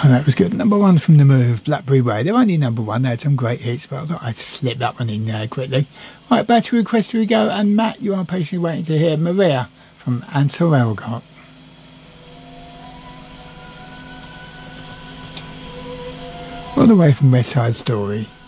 Oh, that was good. Number one from The Move, Blackberry Way. They're only number one. They had some great hits, but I thought I'd slip that one in there quickly. Right, back to request we go. And Matt, you are patiently waiting to hear Maria from Ansel Elgort. All the way from West Side Story.